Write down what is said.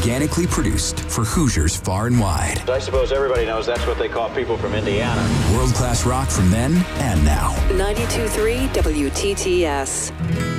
organically produced for Hoosiers far and wide. I suppose everybody knows that's what they call people from Indiana. World-class rock from then and now. 92.3 WTTS.